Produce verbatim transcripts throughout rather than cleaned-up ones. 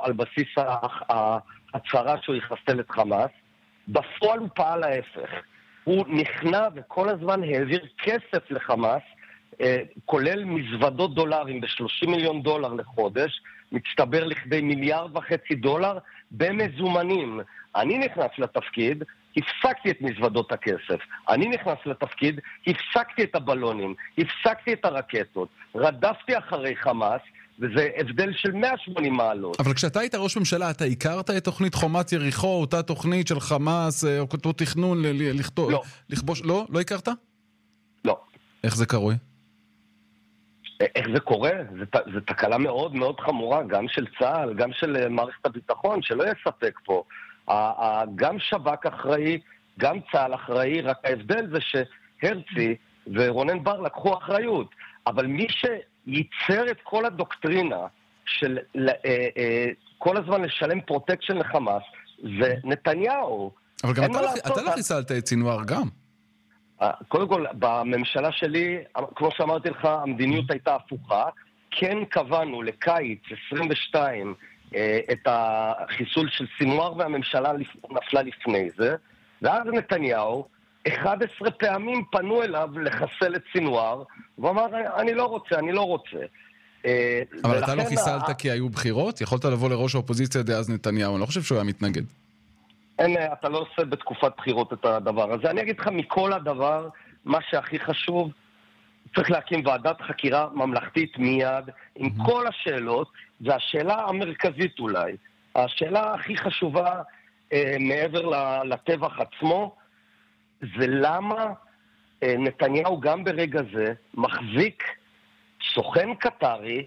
על בסיס ההצהרה שהוא יחסל את חמאס. בפועל הוא פעל ההפך. הוא נכנע וכל הזמן העביר כסף לחמאס, כולל מזוודות דולרים ב-שלושים מיליון דולר לחודש, מצטבר לכדי מיליארד וחצי דולר במזומנים. אני נכנס לתפקיד, הפסקתי את מזוודות הכסף. אני נכנס לתפקיד, הפסקתי את הבלונים, הפסקתי את הרקטות, רדפתי אחרי חמאס, וזה הבדל של מאה ושמונים מעלות. אבל כשאתה היית ראש ממשלה, אתה הכרת את תוכנית חומת יריחו, אותה תוכנית של חמאס, או אותו תכנון לכבוש? לא. לא הכרת? לא. איך זה קורה? איך זה קורה? זה תקלה מאוד מאוד חמורה, גם של צה"ל, גם של מערכת הביטחון, שלא יספק פה. גם שב"כ אחראי, גם צה"ל אחראי, רק ההבדל זה שהרצי ורונן בר לקחו אחריות. אבל מי שייצר את כל הדוקטרינה של כל הזמן לשלם פרוטקשן לחמאס, זה נתניהו. אבל גם אתה לא חיסלת את סינואר גם. קודם כל, בממשלה שלי, כמו שאמרתי לך, המדיניות הייתה הפוכה. כן קבענו לקיץ עשרים ושתיים את החיסול של סינואר, והממשלה נפלה לפני זה. ואז נתניהו, אחת עשרה פעמים פנו אליו לחסל את סינואר, והוא אמר, אני לא רוצה, אני לא רוצה. אבל אתה לא חיסלת כי היו בחירות? יכולת לבוא לראש האופוזיציה דאז נתניהו, אני לא חושב שהוא היה מתנגד. אין, אתה לא עושה בתקופת בחירות את הדבר הזה. אני אגיד לך, מכל הדבר, מה שהכי חשוב, צריך להקים ועדת חקירה ממלכתית מיד, עם mm-hmm. כל השאלות, והשאלה המרכזית אולי, השאלה הכי חשובה אה, מעבר לטבח עצמו, זה למה אה, נתניהו גם ברגע זה מחזיק סוכן קטרי,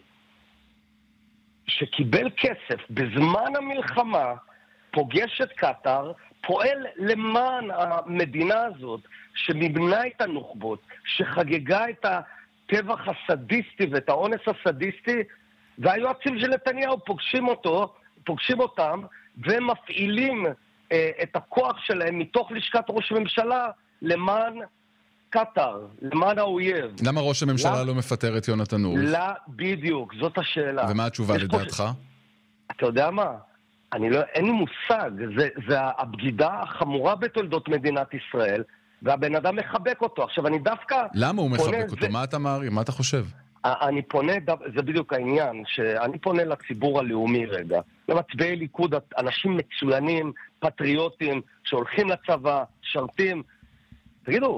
שקיבל כסף בזמן המלחמה, פוגש את קטר, פועל למען המדינה הזאת, שמבנה את הנוח'בות, שחגגה את הטבח הסדיסטי ואת האונס הסדיסטי, והיועצים של נתניהו פוגשים אותו, פוגשים אותם, ומפעילים אה, את הכוח שלהם מתוך לשכת ראש הממשלה למען קטר, למען האויב. למה ראש הממשלה למה... לא מפטר את יונתן אוריך? לא, בדיוק, זאת השאלה. ומה התשובה לדעתך? פה... אתה יודע מה? אני לא, אין לי מושג, זה, זה הבגידה החמורה בתולדות מדינת ישראל, והבן אדם מחבק אותו. עכשיו, אני דווקא... למה הוא מחבק אותו? זה... מה אתה מעריך? מה אתה חושב? אני פונה, זה בדיוק העניין, שאני פונה לציבור הלאומי רגע, למצביעי ליכוד, אנשים מצוינים, פטריוטים, שהולכים לצבא, שרתים. תגידו,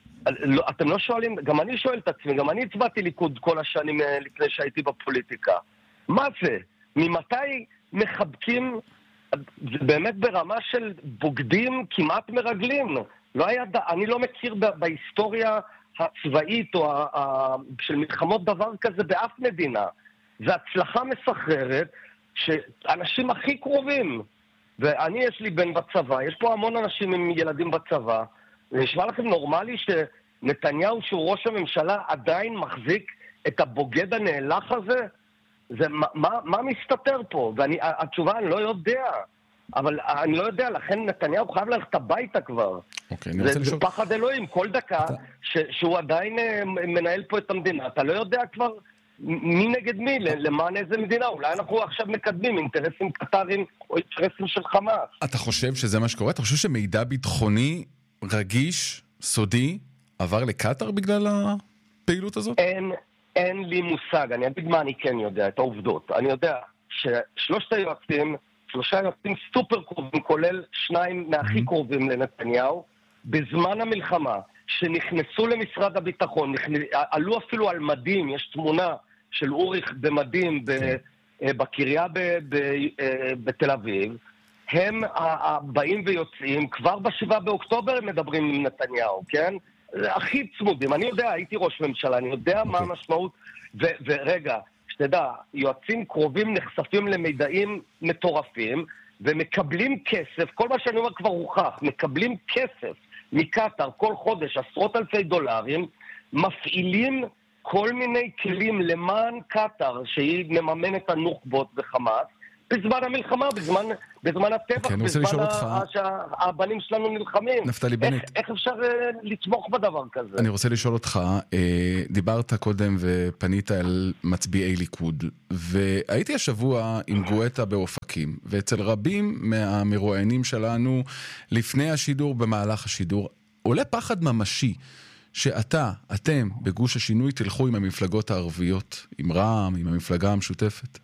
אתם לא שואלים, גם אני שואל את עצמי, גם אני הצבעתי ליכוד כל השנים לפני שהייתי בפוליטיקה. מה זה? ממתי מחבקים, זה באמת ברמה של בוגדים כמעט מרגלים. לא היה, אני לא מכיר בהיסטוריה הצבאית או ה, ה, של מלחמות דבר כזה באף מדינה. זה הצלחה מסחררת שאנשים הכי קרובים, ואני יש לי בן בצבא, יש פה המון אנשים עם ילדים בצבא, ונשמע לכם נורמלי שנתניהו שהוא ראש הממשלה עדיין מחזיק את הבוגד הנאלח הזה? זה, מה, מה, מה מסתתר פה? ואני, התשובה אני לא יודע. אבל אני לא יודע, לכן נתניהו חייב ללכת הביתה כבר. אוקיי, זה, זה לשאול... פחד אלוהים, כל דקה אתה... ש, שהוא עדיין מנהל פה את המדינה, אתה לא יודע כבר מי נגד מי, למען איזה מדינה. אולי אנחנו עכשיו מקדמים אינטרסים קטרים או אינטרסים של חמאס. אתה חושב שזה מה שקורה? אתה חושב שמידע ביטחוני רגיש, סודי, עבר לקטר בגלל הפעילות הזאת? אין, אין לי מושג. אני אגיד מה אני כן יודע, את העובדות. אני יודע ששלושת היועצים שלושה יועצים סופר קרובים, כולל שניים מהכי קרובים לנתניהו, בזמן המלחמה, שנכנסו למשרד הביטחון, נכנס, עלו אפילו על מדים, יש תמונה של אוריך במדים בקריה בתל אביב, הם באים ויוצאים, כבר בשבעה באוקטובר הם מדברים עם נתניהו, כן? הכי צמודים, אני יודע, הייתי ראש ממשלה, אני יודע מה המשמעות, ורגע, שתדע, יועצים קרובים נחשפים למידעים מטורפים, ומקבלים כסף, כל מה שאני אומר כבר הוכח, מקבלים כסף מקטר כל חודש, עשרות אלפי דולרים, מפעילים כל מיני כלים למען קטר, שהיא מממנת הנוח'בות וחמאס, בזמן המלחמה, בזמן, בזמן הטבח, בזמן שהבנים שלנו נלחמים. נפתלי בנט. איך, איך אפשר לתמוך בדבר כזה? אני רוצה לשאול אותך, דיברת קודם ופנית אל מצביעי ליכוד, והייתי השבוע עם גואטה באופקים, צועקים, ואצל רבים מהמרואיינים שלנו לפני השידור, במהלך השידור, עולה פחד ממשי שאתה, אתם, בגוש השינוי תלכו עם המפלגות הערביות, עם רע"מ, עם המפלגה המשותפת.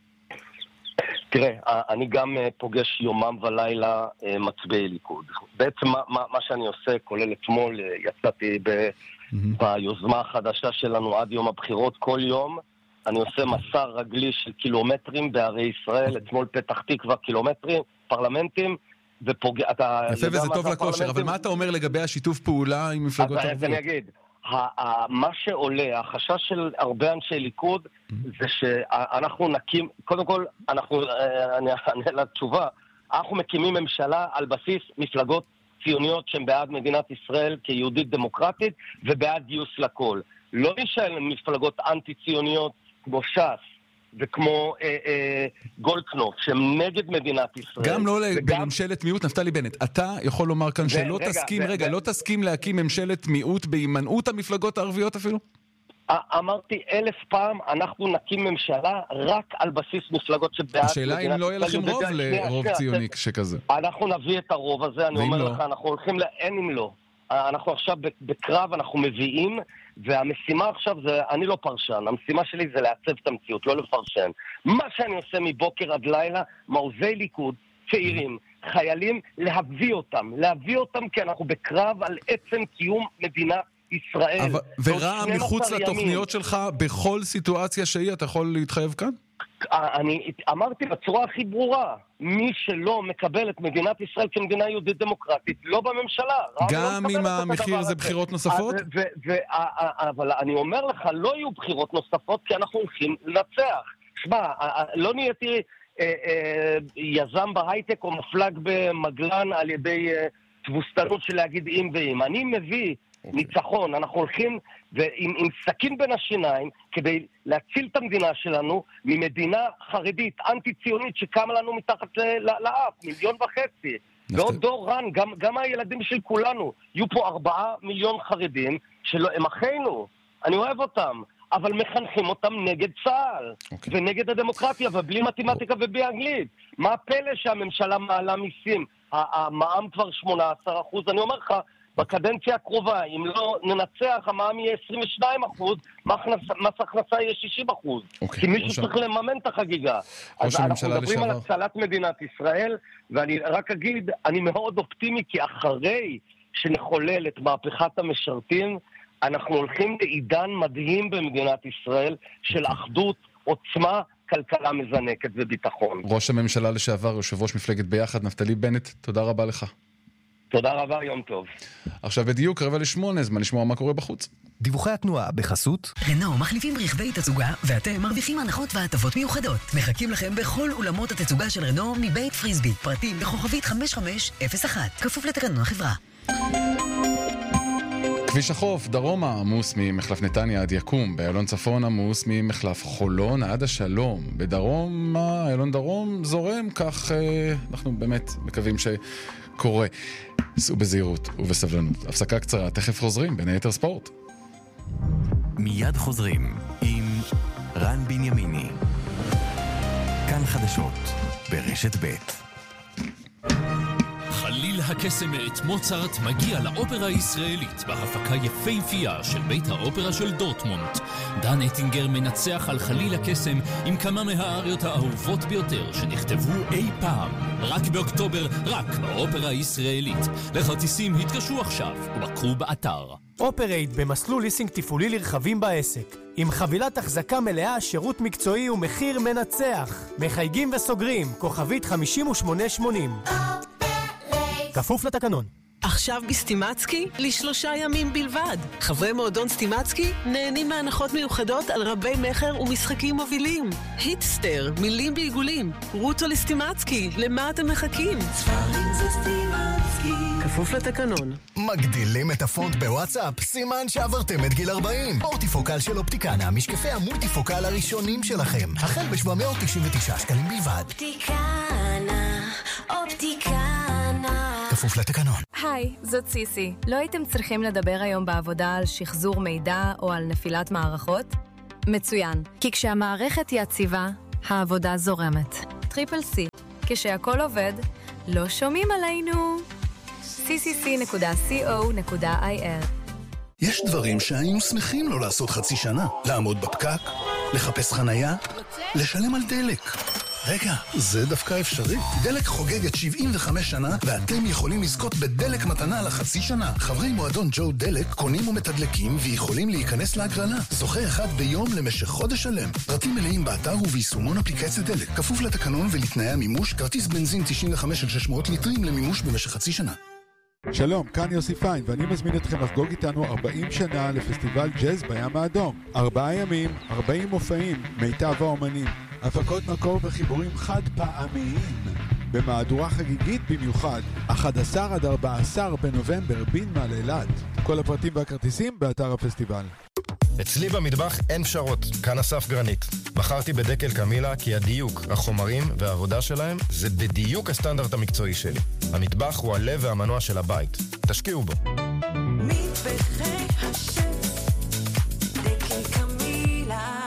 תראה, אני גם פוגש יומם ולילה מצביעי ליכוד. בעצם מה, מה, מה שאני עושה, כולל אתמול, יצאתי ב, mm-hmm. ביוזמה החדשה שלנו עד יום הבחירות, כל יום אני עושה מסע רגלי של קילומטרים בערי ישראל, אתמול פתח תקווה קילומטרים, פרלמנטים, ופוגע... יפה וזה טוב לכושר, אבל מה אתה אומר לגבי השיתוף פעולה עם מפלגות ערביות? אז אני אגיד, מה שעולה, החשש של הרבה אנשי ליכוד, זה שאנחנו נקים, קודם כל, אנחנו, אני אענה לתשובה, אנחנו מקימים ממשלה על בסיס מפלגות ציוניות שהן בעד מדינת ישראל כיהודית דמוקרטית, ובעד גיוס לכל. לא נשאל מפלגות אנטי-ציוניות כמו ש"ס, וכמו אה, אה, גולדקנופ, שהם נגד מדינת ישראל. גם לא וגם... בממשלת מיעוט, נפתלי בנט. אתה יכול לומר כאן ו... שלא רגע, תסכים, ו... רגע, ו... לא תסכים להקים ממשלת מיעוט בהימנעות המפלגות הערביות אפילו? אמרתי אלף פעם, אנחנו נקים ממשלה רק על בסיס מפלגות שבעד... השאלה אם לא יהיה לכם רוב לרוב ציוני שכזה. אנחנו נביא את הרוב הזה, אני אומר לך, אנחנו הולכים ל... אין אם לא. אנחנו עכשיו בקרב, אנחנו מביאים, והמשימה עכשיו זה, אני לא פרשן, המשימה שלי זה לעצב את המציאות, לא לפרשן. מה שאני עושה מבוקר עד לילה, מעוזי ליכוד, צעירים, חיילים, להביא אותם, להביא אותם כי אנחנו בקרב על עצם קיום מדינת ישראל. אבל, ורע"מ מחוץ לתוכניות שלך, בכל סיטואציה שהיא, אתה יכול להתחייב כאן? אני אמרתי בצורה הכי ברורה, מי שלא מקבל את מדינת ישראל כמדינה יהודית דמוקרטית, לא בממשלה. גם אם המחיר זה בחירות נוספות? אבל אני אומר לך, לא יהיו בחירות נוספות, כי אנחנו הולכים לנצח. שמע, לא נהייתי יזם בהייטק או מפלג במגלן על ידי תבוסתנות של להגיד אם ואם. אני מביא ניצחון, אנחנו הולכים ועם, עם סכין בין השיניים כדי להציל את המדינה שלנו ממדינה חרדית, אנטי-ציונית שקמה לנו מתחת לאף, מיליון וחצי. ועוד דור רן, גם, גם הילדים של כולנו, יהיו פה ארבעה מיליון חרדים שהם אחינו, אני אוהב אותם, אבל מחנכים אותם נגד צה"ל okay. ונגד הדמוקרטיה ובלי מתמטיקה ובלי אנגלית. מה הפלא שהממשלה מעלה מיסים? המע"מ כבר שמונה עשרה אחוז, אני אומר לך, בקדנציה הקרובה, אם לא ננצח, המע"מ יהיה עשרים ושניים אחוז, מס הכנסה יהיה שישים אחוז. כי מישהו צריך לממן את החגיגה. אז אנחנו מדברים על הצלת מדינת ישראל, ואני רק אגיד, אני מאוד אופטימי, כי אחרי שנחולל את מהפכת המשרתים, אנחנו הולכים לעידן מדהים במדינת ישראל, של אחדות, עוצמה, כלכלה מזנקת וביטחון. ראש הממשלה לשעבר, יושב ראש מפלגת ביחד, נפתלי בנט, תודה רבה לך. תודה רבה, יום טוב. עכשיו בדיוק רבע לשמונה, זמן לשמוע מה קורה בחוץ. דיווחי התנועה בחסות רנו מחליפים רכבי תצוגה ואתם מרוויחים הנחות והטבות מיוחדות. מחכים לכם בכל אולמות התצוגה של רנו מבית פריסבי. פרטים בכוכבית חמש חמש אפס אחת. כפוף לתקנון החברה. כביש החוף, דרומה, עמוס ממחלף נתניה עד יקום. באיילון צפון עמוס ממחלף חולון עד השלום. בדרום, איילון דרום זורם, כך אה, אנחנו באמת מקווים שקורה. סעו בזהירות ובסבלנות. הפסקה קצרה, תכף חוזרים, בין היתר ספורט. מיד חוזרים עם רן בנימיני. כאן חדשות ברשת ב'. חליל הקסם מאת מוצרט מגיע לאופרה הישראלית בהפקה יפהפייה של בית האופרה של דורטמונד. דן אטינגר מנצח על חליל הקסם עם כמה מהאריות האהובות ביותר שנכתבו אי פעם. רק באוקטובר, רק באופרה הישראלית. לכרטיסים התקשרו עכשיו ובקרו באתר. אופרייט במסלול ליסינג תפעולי לרכבים בעסק. עם חבילת החזקה מלאה, שירות מקצועי ומחיר מנצח. מחייגים וסוגרים, כוכבית חמישים ושמונה שמונים. כפוף לתקנון. עכשיו בסטימצקי לשלושה ימים בלבד. חברי מועדון סטימצקי נהנים מהנחות מיוחדות על רבי מחר ומשחקים מובילים. היטסטר, מילים בעיגולים. רוטו לסטימצקי, למה אתם מחכים? ספרים זה סטימצקי. כפוף לתקנון. מגדילים את הפונט בוואטסאפ, סימן שעברתם את גיל ארבעים. אורטיפוקל של אופטיקנה, משקפי המולטיפוקל הראשונים שלכם. החל ב-שבע מאות תשעים ותשעה שקלים בלבד. אופטיקנה, אופטיקנה. כפוף לתקנון. היי, זאת סיסי. לא הייתם צריכים לדבר היום בעבודה על שחזור מידע או על נפילת מערכות? מצוין, כי כשהמערכת יציבה, העבודה זורמת. טריפל סי, כשהכל עובד, לא שומעים עלינו. סי סי סי נקודה סי או נקודה איי אל. יש דברים שהיינו שמחים לא לעשות חצי שנה. לעמוד בפקק, לחפש חנייה, לשלם על דלק. רגע, זה דווקא אפשרי. דלק חוגגת שבעים וחמש שנה, ואתם יכולים לזכות בדלק מתנה לחצי שנה. חברי מועדון ג'ו דלק קונים ומתדלקים ויכולים להיכנס להגרלה. זוכה אחד ביום למשך חודש שלם. פרטים מלאים באתר וביישומון אפליקציית דלק. כפוף לתקנון ולתנאי המימוש, כרטיס בנזין תשעים וחמש עד שש מאות ליטרים למימוש במשך חצי שנה. שלום, כאן יוסי פיין, ואני מזמין אתכם לחגוג איתנו ארבעים שנה לפסטיבל ג'אז בים האדום. ארבעה ימים, ארבעים מופעים, מיטב האומנים, הפקות מקור וחיבורים חד פעמיים, במהדורה חגיגית במיוחד, אחד עשר עד ארבעה עשר בנובמבר, בנמל אילת. כל הפרטים והכרטיסים באתר הפסטיבל. אצלי במטבח אין פשרות, כאן אסף גרנית. בחרתי בדקל קמילה כי הדיוק, החומרים והעבודה שלהם זה בדיוק הסטנדרט המקצועי שלי. המטבח הוא הלב והמנוע של הבית. תשקיעו בו. מטבחי השף, דקל קמילה.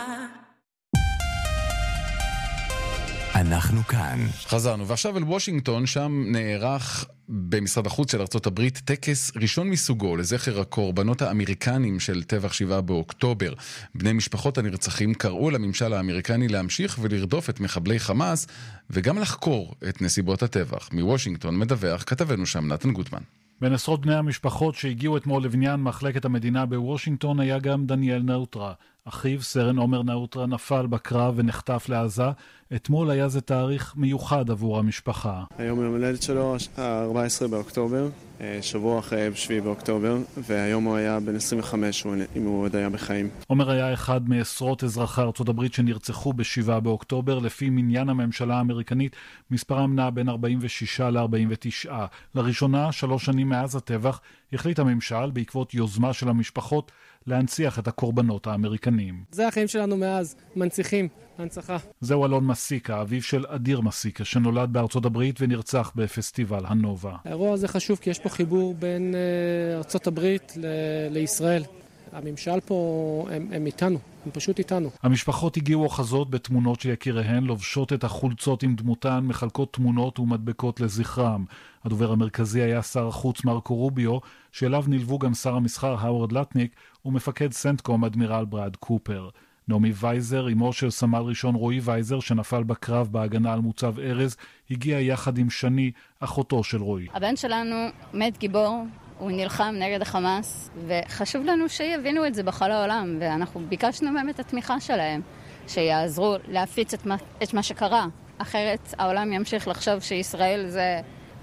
אנחנו כאן. חזרנו, ועכשיו אל וושינגטון, שם נערך במשרד החוץ של ארצות הברית טקס ראשון מסוגו לזכר הקורבנות האמריקנים של טבח שבעה באוקטובר. בני משפחות הנרצחים קראו לממשל האמריקני להמשיך ולרדוף את מחבלי חמאס וגם לחקור את נסיבות הטבח. מוושינגטון מדווח כתבנו שם נתן גוטמן. בין עשרות בני המשפחות שהגיעו אתמול לבניין מחלקת המדינה בוושינגטון היה גם דניאל נאוטרה. אחיו, סרן עומר נאוטרה, נפל בקרב ונחטף לעזה. אתמול היה זה תאריך מיוחד עבור המשפחה. היום יום הולדת שלו, ה-ארבעה עשר באוקטובר, שבוע אחרי שביעי באוקטובר, והיום הוא היה בן עשרים וחמש, אם הוא עוד היה בחיים. עומר היה אחד מעשרות אזרחי ארצות הברית שנרצחו בשבעה באוקטובר. לפי מניין הממשלה האמריקנית, מספרם נע בין ארבעים ושש ל-ארבעים ותשע. לראשונה, שלוש שנים מאז הטבח, החליט הממשל, בעקבות יוזמה של המשפחות, להנציח את הקורבנות האמריקנים. זה החיים שלנו מאז, מנציחים, הנצחה. זהו אלון מסיקה, אביו של אדיר מסיקה, שנולד בארצות הברית ונרצח בפסטיבל הנובה. האירוע הזה חשוב כי יש פה חיבור בין uh, ארצות הברית ל- לישראל. הממשל פה, הם, הם איתנו, הם פשוט איתנו. המשפחות הגיעו אוחזות בתמונות של יקיריהן, לובשות את החולצות עם דמותן, מחלקות תמונות ומדבקות לזכרם. הדובר המרכזי היה שר החוץ מרקו רוביו, שאליו נלוו גם שר המסחר האוורד לטניק ומפקד סנטקום אדמירל ברד קופר. נעמי וייזר, אמו של סמל ראשון רועי וייזר, שנפל בקרב בהגנה על מוצב ארז, הגיע יחד עם שני, אחותו של רועי. הבן שלנו מת גיבור, הוא נלחם נגד החמאס, וחשוב לנו שיבינו את זה בכל העולם, ואנחנו ביקשנו מהם את התמיכה שלהם, שיעזרו להפיץ את מה, את מה שקרה. אחרת העולם ימשיך לחשוב שישראל זה,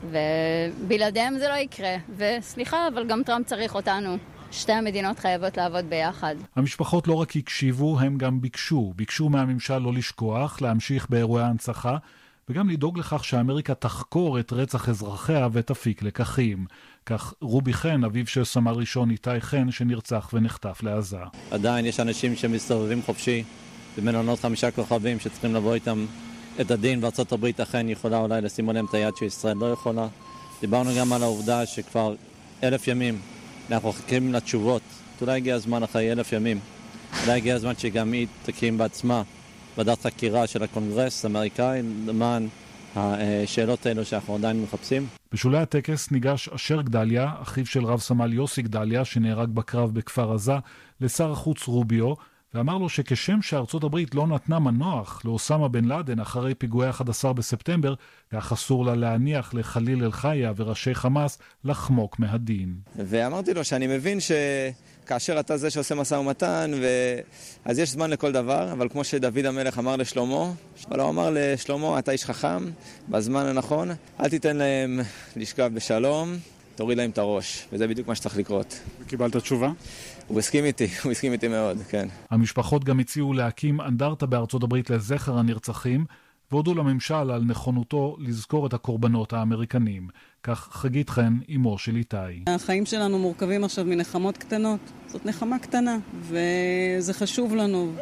ובלעדיהם זה לא יקרה. וסליחה, אבל גם טראמפ צריך אותנו. שתי המדינות חייבות לעבוד ביחד. המשפחות לא רק הקשיבו, הם גם ביקשו. ביקשו מהממשל לא לשכוח, להמשיך באירועי ההנצחה, וגם לדאוג לכך שאמריקה תחקור את רצח אזרחיה ותפיק לקחים. כך רובי חן, אביו של סמל ראשון איתי חן, שנרצח ונחטף לעזה. עדיין יש אנשים שמסתובבים חופשי, במלונות חמישה כוכבים שצריכים לבוא איתם את הדין, וארצות הברית אכן יכולה אולי לשים עליהם את היד שישראל לא יכולה. דיברנו גם על העובדה שכבר אלף ימים אנחנו חכים לתשובות. אולי הגיע הזמן אחרי אלף ימים. אולי הגיע הזמן שגם היא תקים בעצמה ועדת חקירה של הקונגרס האמריקאי למען השאלות האלו שאנחנו עדיין מחפשים. בשולי הטקס ניגש אשר גדליה, אחיו של רב סמל יוסי גדליה, שנהרג בקרב בכפר עזה, לשר החוץ רוביו, ואמר לו שכשם שארצות הברית לא נתנה מנוח לאוסמה בן לאדן אחרי פיגועי אחד עשר בספטמבר, כך אסור לה להניח לחליל אל חיה וראשי חמאס לחמוק מהדין. ואמרתי לו שאני מבין שכאשר אתה זה שעושה משא ומתן, ו... אז יש זמן לכל דבר, אבל כמו שדוד המלך אמר לשלמה, אבל הוא אמר לשלמה, אתה איש חכם, בזמן הנכון, אל תיתן להם לשכב בשלום, תוריד להם את הראש, וזה בדיוק מה שצריך לקרות. וקיבלת תשובה? הוא הסכים איתי, הוא הסכים איתי מאוד, כן. המשפחות גם הציעו להקים אנדרטה בארצות הברית לזכר הנרצחים, והודו לממשל על נכונותו לזכור את הקורבנות האמריקנים. כך חגית חן, אמו של איתי. החיים שלנו מורכבים עכשיו מנחמות קטנות. זאת נחמה קטנה, וזה חשוב לנו.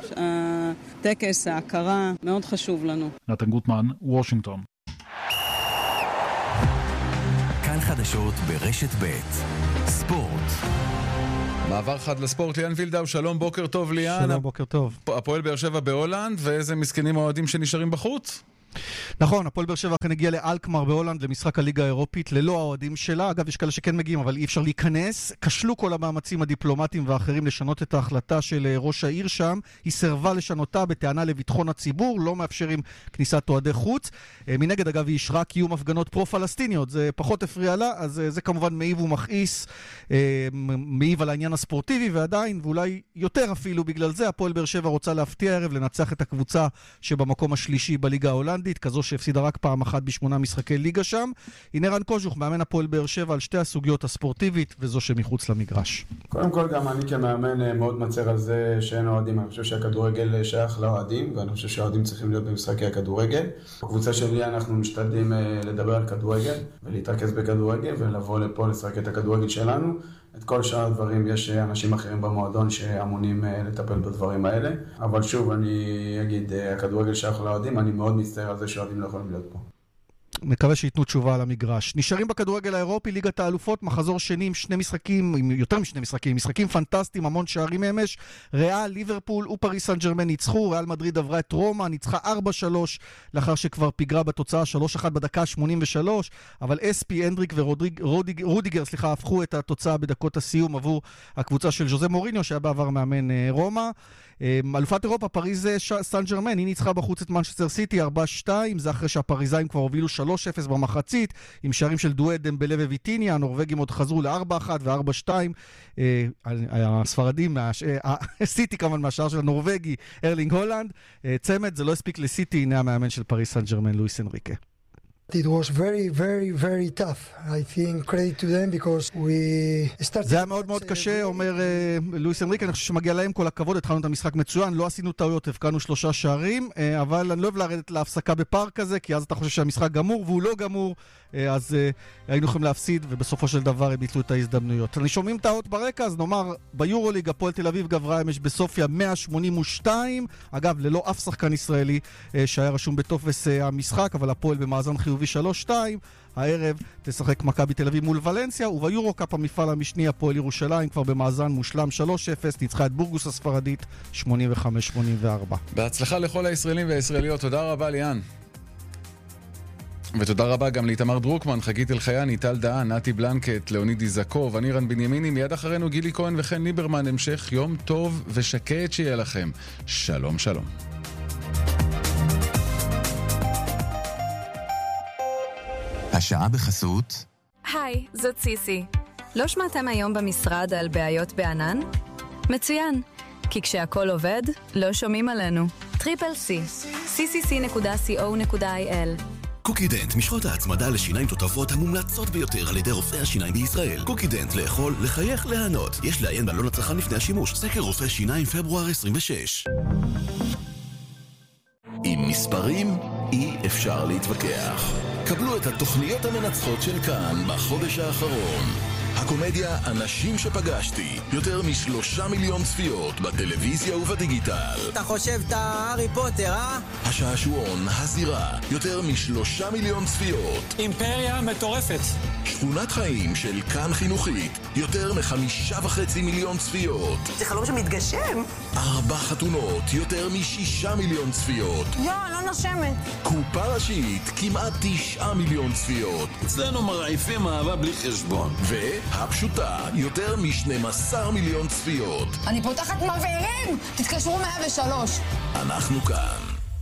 הטקס, ההכרה, מאוד חשוב לנו. נתן גוטמן, וושינגטון. כאן חדשות ברשת ב' ספורט. מעבר חד לספורט, ליאן וילדאו, שלום, בוקר טוב ליאן. שלום, בוקר טוב. הפועל באר שבע בהולנד, ואיזה מסכנים האוהדים שנשארים בחוץ? נכון, הפועל באר שבע אכן הגיע לאלקמר בהולנד למשחק הליגה האירופית ללא האוהדים שלה. אגב, יש כאלה שכן מגיעים, אבל אי אפשר להיכנס. כשלו כל המאמצים הדיפלומטיים ואחרים לשנות את ההחלטה של ראש העיר שם. היא סרבה לשנותה בטענה לביטחון הציבור, לא מאפשרים כניסת אוהדי חוץ. מנגד, אגב, היא אישרה קיום הפגנות פרו-פלסטיניות. זה פחות הפריע לה, אז זה כמובן מעיב ומכעיס, מעיב על העניין הספורטיבי, ועדיין, ואולי יותר אפילו בגלל זה, הפועל באר שבע רוצה להפתיע הערב לנצח את הקבוצה שבמקום השלישי בליגה ההולנדית, כזו שהפסידה רק פעם אחת בשמונה משחקי ליגה שם. הנה רן קוז'וך, מאמן הפועל באר שבע, על שתי הסוגיות הספורטיבית וזו שמחוץ למגרש. קודם כל, גם אני כמאמן מאוד מצר על זה שאין אוהדים. אני חושב שהכדורגל שייך לאוהדים, ואני חושב שהאוהדים צריכים להיות במשחקי הכדורגל. בקבוצה שלי אנחנו משתדלים לדבר על כדורגל ולהתרכז בכדורגל ולבוא לפה לשחק את הכדורגל שלנו. את כל שאר הדברים יש אנשים אחרים במועדון שאמונים לטפל בדברים האלה. אבל שוב, אני אגיד, הכדורגל שייך לאוהדים, אני מאוד מצטער על זה שהאוהדים לא יכולים להיות פה. מקווה שיתנו תשובה על המגרש. נשארים בכדורגל האירופי, ליגת האלופות, מחזור שני עם שני משחקים, עם יותר משני משחקים, משחקים פנטסטיים, המון שערים אמש. ריאל, ליברפול ופריס סן ז'רמן ניצחו, ריאל מדריד עברה את רומא, ניצחה ארבע שלוש, לאחר שכבר פיגרה בתוצאה שלוש אחת בדקה שמונים ושלוש, אבל אספי, הנדריק ורודיגר, סליחה, הפכו את התוצאה בדקות הסיום עבור הקבוצה של ז'וזה מוריניו, שהיה בעבר מאמן רומא. אלופת אירופה, פריז סן ז'רמן, היא ניצחה בחוץ את מנצ'סטר סיטי ארבע שתיים, זה אחרי שהפריזאים כבר הובילו שלוש אפס במחצית, עם שערים של דואט, דמבלה וויטיניה. הנורווגים עוד חזרו ל-ארבע אחת ו-ארבע שתיים. הספרדים, סיטי כמובן מהשער של הנורווגי, ארלינג הולנד. צמד, זה לא הספיק לסיטי, הנה המאמן של פריז סן ז'רמן, לואיס אנריקה. It was very, very, very tough. I think credit to them because we started... זה היה מאוד מאוד קשה, אומר לואיס אנריקה, אני חושב שמגיע להם כל הכבוד, התחלנו את המשחק מצוין, לא עשינו טעויות, הבקענו שלושה שערים, אבל אני לא אוהב לרדת להפסקה בפארק כזה, כי אז אתה חושב שהמשחק גמור, והוא לא גמור, אז היינו יכולים להפסיד, ובסופו של דבר הם ביטלו את ההזדמנויות. אני שומעים טעות ברקע, אז נאמר, ביורוליג, הפועל תל אביב גברה אמש בסופיה מאה שמונים ושתיים, אגב, ללא אף שחקן ישראלי שהיה רשום בטופס המשחק, אבל הפועל במאזן חיובי שלוש שתיים, הערב תשחק מכבי תל אביב מול ולנסיה, וביורוקאפ המפעל המשני הפועל ירושלים כבר במאזן מושלם שלוש אפס, ניצחה את בורגוס הספרדית שמונים וחמש שמונים וארבע. בהצלחה לכל הישראלים והישראליות, תודה רבה ליאן. ותודה רבה גם לאיתמר דרוקמן, חגית אלחייני, טל דהן, נתי בלנקט, לאוניד איזקוב, אני רן בנימיני, מיד אחרינו גילי כהן וחן ליברמן. המשך יום טוב ושקט שיהיה לכם. שלום שלום. השעה בחסות. היי, זאת סיסי. לא שמעתם היום במשרד על בעיות בענן? מצוין, כי כשהכל עובד, לא שומעים עלינו. טריפל סי, סי סי סי נקודה סי או נקודה איי אל. קוקידנט, משחות ההצמדה לשיניים תותפות המומלצות ביותר על ידי רופאי השיניים בישראל. קוקידנט, לאכול, לחייך, להנות. יש לעיין בעלון הצרכן לפני השימוש. סקר רופא שיניים פברואר עשרים ושש. עם מספרים אי אפשר להתווכח. קבלו את התוכניות המנצחות של כאן בחודש האחרון. הקומדיה אנשים שפגשתי, יותר משלושה מיליון צפיות בטלוויזיה ובדיגיטל. אתה חושב אתה הארי פוטר, אה? השעשועון, הזירה, יותר משלושה מיליון צפיות. אימפריה מטורפת. שכונת חיים של כאן חינוכית, יותר מחמישה וחצי מיליון צפיות. זה חלום שמתגשם. ארבע חתונות, יותר משישה מיליון צפיות. יואו, לא נושמת. קופה ראשית, כמעט תשעה מיליון צפיות. אצלנו מרעיפים אהבה בלי חשבון. והפשוטה, יותר מ-שנים עשר מיליון צפיות. אני פותחת מבערים! תתקשרו מאה ושלוש. אנחנו כאן.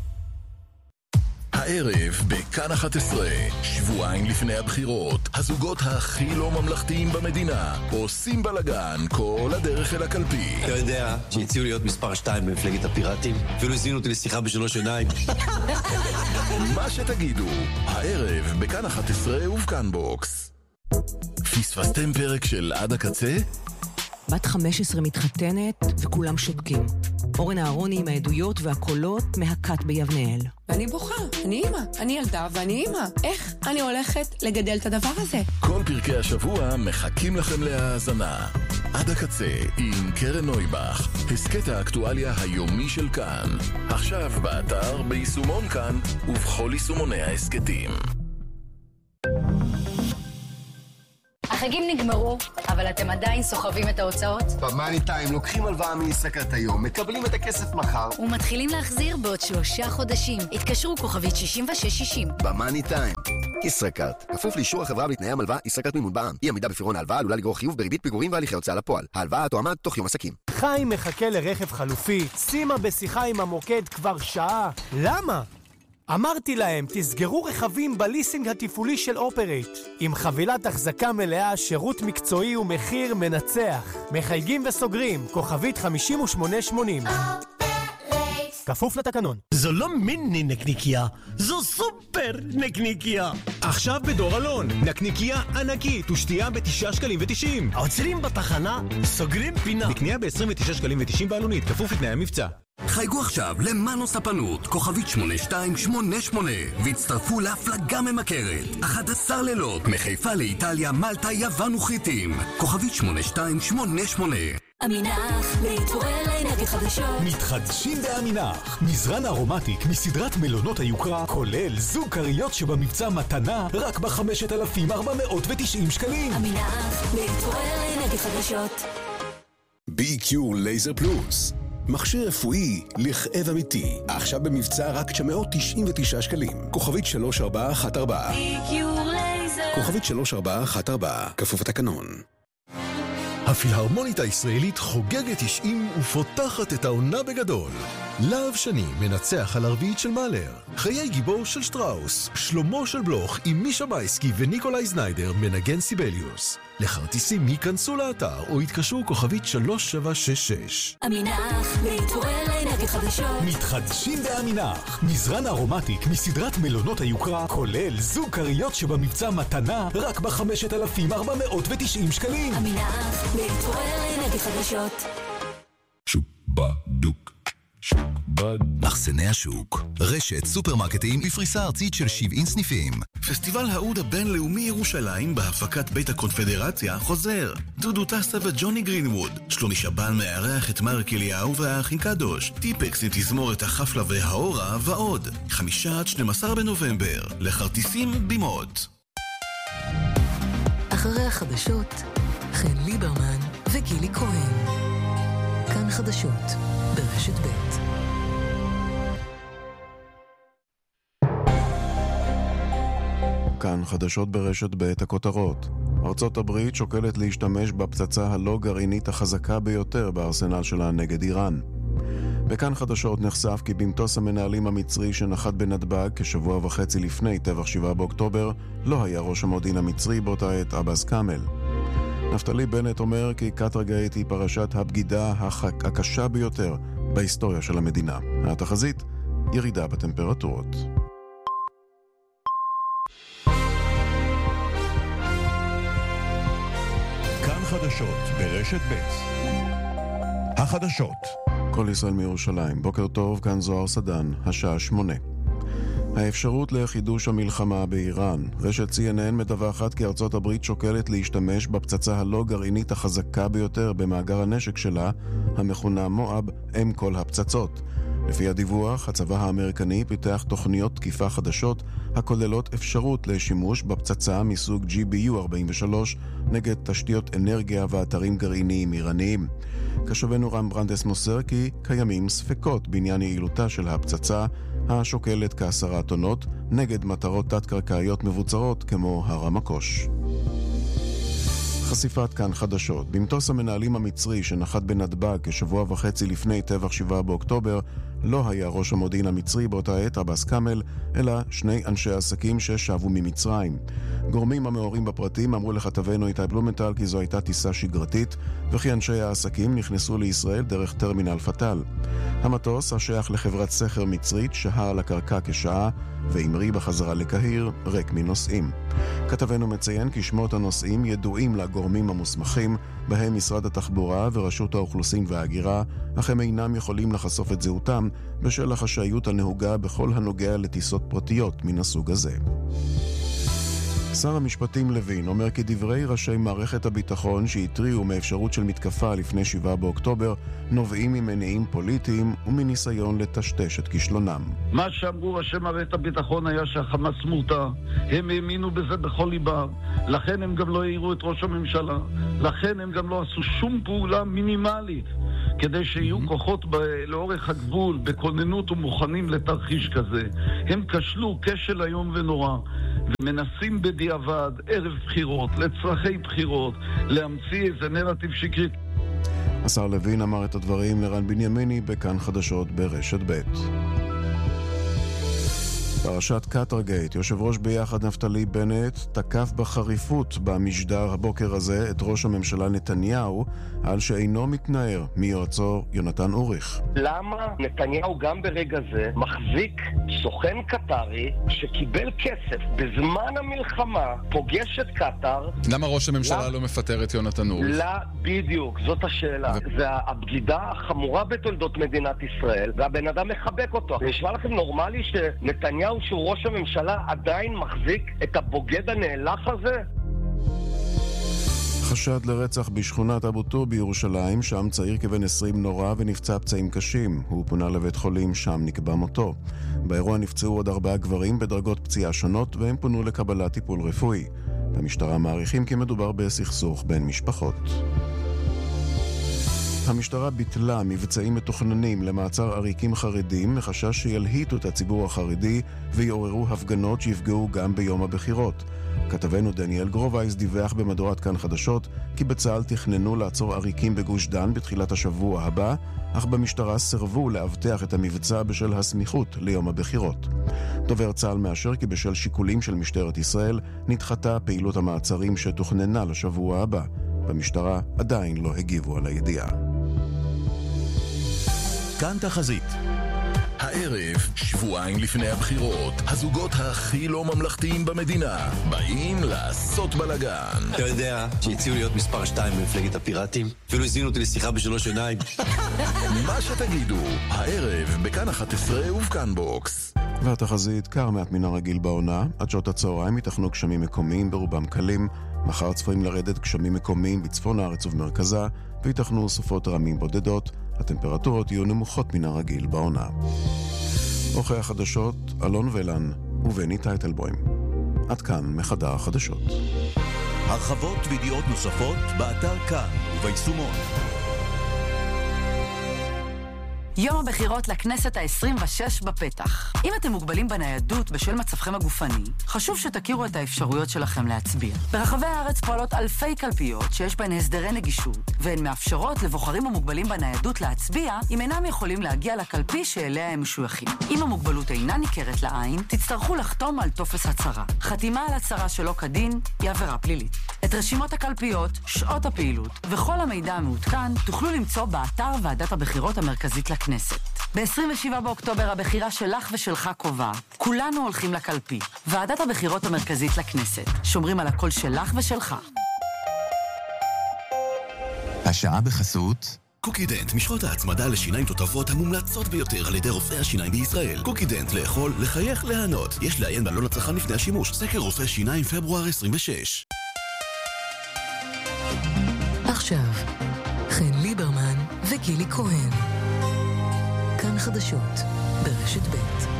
הערב בכאן אחת עשרה, שבועיים לפני הבחירות, הזוגות הכי לא ממלכתיים במדינה עושים בלגן כל הדרך אל הקלפי. אתה יודע שהציעו להיות מספר שתיים במפלגת הפיראטים? אפילו הזמינו אותי לשיחה בשלוש עיניים. מה שתגידו, הערב בכאן אחת עשרה ובכאן בוקס. פספסתם פרק של עד הקצה? בת חמש עשרה מתחתנת וכולם שותקים. אורן אהרוני עם העדויות והקולות מהקת ביבנאל. ואני בוכה, אני אימא, אני ילדה ואני אימא. איך אני הולכת לגדל את הדבר הזה? כל פרקי השבוע מחכים לכם להאזנה. עד הקצה עם קרן נויבך, הסקט האקטואליה היומי של כאן. עכשיו באתר, ביישומון כאן ובכל יישומוני ההסקטים. אחרי החגים נגמרו, אבל אתם עדיין סוחבים את ההוצאות? במאני טיים לוקחים הלוואה מישראכרט היום, מקבלים את הכסף מחר ומתחילים להחזיר בעוד שלושה חודשים. התקשרו כוכבית שישים ושש שישים. במאני טיים. ישראכרט, כפוף לאישור החברה בתנאי המלווה, ישראכרט מימון בע"מ. אי עמידה בפירעון ההלוואה עלולה לגרור חיוב בריבית פיגורים והליכי הוצאה לפועל. ההלוואה תועמד תוך יום עסקים. חיים מחכה לרכב חלופי, שימה בשיחה עם המוקד כבר שעה. למה? אמרתי להם, תסגרו רכבים בליסינג התפעולי של אופרייט. עם חבילת החזקה מלאה, שירות מקצועי ומחיר מנצח. מחייגים וסוגרים, כוכבית חמישים ושמונה שמונים. כפוף לתקנון. זו לא מיני נקניקיה, זו סופר נקניקיה. עכשיו בדור אלון, נקניקיה ענקית ושתייה בתשעה שקלים ותשעים. עוצרים בתחנה, סוגרים פינה. בקנייה ב-עשרים ותשעה שקלים ותשעים בעלונית, כפוף לתנאי המבצע. חייגו עכשיו למנו ספנות, כוכבית שמונה שתיים שמונה שמונה, והצטרפו להפלגה ממכרת. אחד עשר לילות, מחיפה לאיטליה, מלטה, יוון וחיטים. כוכבית שמונה שתיים שמונה שמונה. אמינח, להתעורר לאנרגיות חדשות. מתחדשים באמינח. מזרן ארומטיק מסדרת מלונות היוקרה, כולל זוג קריות שבמבצע מתנה רק ב-חמשת אלפים ארבע מאות ותשעים שקלים. אמינח, להתעורר לאנרגיות חדשות. בי קיו לייזר פלוס, מכשיר רפואי לכאב אמיתי, עכשיו במבצע רק תשע מאות תשעים ותשעה שקלים. כוכבית שלוש ארבע אחת ארבע. בי קיו לייזר. כוכבית שלוש ארבע אחת ארבע. כפוף התקנון. הפילהרמונית הישראלית חוגגת תשעים ופותחת את העונה בגדול. להב שני מנצח על הרביעית של מאלר. חיי גיבור של שטראוס. שלמה של בלוך עם מישה בייסקי וניקולאי זניידר מנגן סיבליוס. לכרטיסים ייכנסו לאתר או יתקשרו כוכבית שלוש שבע שש שש. אמינח, להתעורר לאנרגיות חדשות. מתחדשים באמינח. מזרן ארומטיק מסדרת מלונות היוקרה, כולל זוג קריות שבמבצע מתנה רק ב-חמשת אלפים ארבע מאות ותשעים שקלים. אמינח, להתעורר לאנרגיות חדשות. שוק בדוק. שוק בד... מחסני השוק, רשת סופרמרקטים בפריסה ארצית של שבעים סניפים. פסטיבל האוד הבינלאומי ירושלים בהפקת בית הקונפדרציה חוזר. דודו טסה וג'וני גרינווד. שלומי שבן מארח את מרק אליהו והאחים קדוש. טיפקס עם תזמורת החפלה והאורה ועוד. חמישה עד שנים עשר בנובמבר. לכרטיסים בימות. אחרי החדשות, חן ליברמן וגילי כהן. כאן חדשות ברשת ב'. כאן חדשות ברשת ב' הכותרות. ארצות הברית שוקלת להשתמש בפצצה הלא גרעינית החזקה ביותר בארסנל שלה נגד איראן. בכאן חדשות נחשף כי במטוס המנהלים המצרי שנחת בנתב"ג כשבוע וחצי לפני טבח שבעה באוקטובר לא היה ראש המודיעין המצרי באותה עת אבאס קאמל. נפתלי בנט אומר כי קטר גייט היא פרשת הבגידה הקשה ביותר בהיסטוריה של המדינה. התחזית, ירידה בטמפרטורות. כאן חדשות ברשת ב'. החדשות. כל ישראל מירושלים. בוקר טוב, כאן זוהר סדן, השעה שמונה. האפשרות לחידוש המלחמה באיראן. רשת סי אן אן מדווחת כי ארצות הברית שוקלת להשתמש בפצצה הלא גרעינית החזקה ביותר במאגר הנשק שלה, המכונה מואב, אם כל הפצצות. לפי הדיווח, הצבא האמריקני פיתח תוכניות תקיפה חדשות הכוללות אפשרות לשימוש בפצצה מסוג ג'י בי יו ארבעים ושלוש נגד תשתיות אנרגיה ואתרים גרעיניים איראניים. קשבנו רם ברנדס מוסר כי קיימים ספקות בעניין יעילותה של הפצצה, השוקלת כעשרה טונות, נגד מטרות תת-קרקעיות מבוצרות כמו הר המקוש. חשיפת כאן חדשות. במטוס המנהלים המצרי שנחת בנתב"ג כשבוע וחצי לפני טבח שבעה באוקטובר לא היה ראש המודיעין המצרי באותה עת אבאס קאמל, אלא שני אנשי עסקים ששבו ממצרים. גורמים המעורים בפרטים אמרו לכתבנו איתי בלומנטל כי זו הייתה טיסה שגרתית, וכי אנשי העסקים נכנסו לישראל דרך טרמינל פטל. המטוס, השייך לחברת סחר מצרית, שהה על הקרקע כשעה והמריא בחזרה לקהיר ריק מנוסעים. כתבנו מציין כי שמות הנוסעים ידועים לגורמים המוסמכים, בהם משרד התחבורה ורשות האוכלוסין וההגירה, אך הם אינם יכולים לחשוף את זהותם בשל החשאיות הנהוגה בכל הנוגע לטיסות פרטיות מן הסוג הזה. שר המשפטים לוין אומר כי דברי ראשי מערכת הביטחון שהתריעו מאפשרות של מתקפה לפני שבעה באוקטובר נובעים ממניעים פוליטיים ומניסיון לטשטש את כישלונם. מה שאמרו ראשי מערכת הביטחון היה שהחמאס מורתע. הם האמינו בזה בכל ליבם. לכן הם גם לא העירו את ראש הממשלה. לכן הם גם לא עשו שום פעולה מינימלית כדי שיהיו כוחות ב- לאורך הגבול בכוננות ומוכנים לתרחיש כזה. הם כשלו כשל היום ונורא ומנסים בדיעבד ערב בחירות, לצרכי בחירות, להמציא איזה נרטיב שקרי. השר לוין אמר את הדברים לרן בנימיני בכאן חדשות ברשת ב'. פרשת קטרגייט, יושב ראש ביחד נפתלי בנט תקף בחריפות במשדר הבוקר הזה את ראש הממשלה נתניהו על שאינו מתנער מיועצו יונתן אוריך. למה נתניהו גם ברגע זה מחזיק סוכן קטרי שקיבל כסף בזמן המלחמה, פוגש את קטר? למה ראש הממשלה למה... לא מפטר את יונתן אוריך? לא, בדיוק, זאת השאלה. ו... זה הבגידה החמורה בתולדות מדינת ישראל, והבן אדם מחבק אותו. נשמע לכם נורמלי שנתניהו שהוא ראש הממשלה עדיין מחזיק את הבוגד הנאלח הזה? חשד לרצח בשכונת אבו טור בירושלים, שם צעיר כבן עשרים נורא ונפצע פצעים קשים. הוא פונה לבית חולים, שם נקבע מותו. באירוע נפצעו עוד ארבעה גברים בדרגות פציעה שונות והם פונו לקבלת טיפול רפואי. במשטרה מעריכים כי מדובר בסכסוך בין משפחות. המשטרה ביטלה מבצעים מתוכננים למעצר עריקים חרדים מחשש שילהיטו את הציבור החרדי ויעוררו הפגנות שיפגעו גם ביום הבחירות. כתבנו דניאל גרובייס דיווח במדורת כאן חדשות כי בצה"ל תכננו לעצור עריקים בגוש דן בתחילת השבוע הבא, אך במשטרה סרבו לאבטח את המבצע בשל הסמיכות ליום הבחירות. דובר צה"ל מאשר כי בשל שיקולים של משטרת ישראל נדחתה פעילות המעצרים שתוכננה לשבוע הבא. במשטרה עדיין לא הגיבו על הידיעה. כאן תחזית. הערב, שבועיים לפני הבחירות, הזוגות הכי לא ממלכתיים במדינה באים לעשות בלגן. אתה יודע שהציעו להיות מספר שתיים במפלגת הפיראטים? אפילו הזינו אותי לשיחה בשלוש עיניים. מה שתגידו, הערב בכאן אחת עשרה ובכאן בוקס. והתחזית, קר מעט מן הרגיל בעונה. עד שעות הצהריים ייתכנו גשמים מקומיים ברובם קלים. מחר צפויים לרדת גשמים מקומיים בצפון הארץ ובמרכזה, וייתכנו סופות רמים בודדות. הטמפרטורות יהיו נמוכות מן הרגיל בעונה. אורחי החדשות, אלון ולן ובני טייטלבוים. עד כאן מחדר החדשות. הרחבות וידיעות נוספות באתר כאן וביישומון. יום הבחירות לכנסת ה-עשרים ושש בפתח. אם אתם מוגבלים בניידות בשל מצבכם הגופני, חשוב שתכירו את האפשרויות שלכם להצביע. ברחבי הארץ פועלות אלפי קלפיות שיש בהן הסדרי נגישות, והן מאפשרות לבוחרים המוגבלים בניידות להצביע אם אינם יכולים להגיע לקלפי שאליה הם משויכים. אם המוגבלות אינה ניכרת לעין, תצטרכו לחתום על טופס הצהרה. חתימה על הצהרה שלא כדין היא עבירה פלילית. את רשימות הקלפיות, שעות הפעילות וכל המידע המעודכן תוכלו למצוא באתר ועדת הבחירות המרכזית לכנסת. ב-עשרים ושבעה באוקטובר הבחירה שלך ושלך קובעת. כולנו הולכים לקלפי. ועדת הבחירות המרכזית לכנסת. שומרים על הקול שלך ושלך. השעה בחסות קוקידנט, משחות ההצמדה לשיניים תותבות המומלצות ביותר על ידי רופאי השיניים בישראל. קוקידנט, לאכול, לחייך, להנות. יש לעיין בעלון הצרכן לפני השימוש. סקר רופא שיניים פברואר עשרים ושש. עכשיו, חן ליברמן וגילי כהן. כאן חדשות ברשת ב'.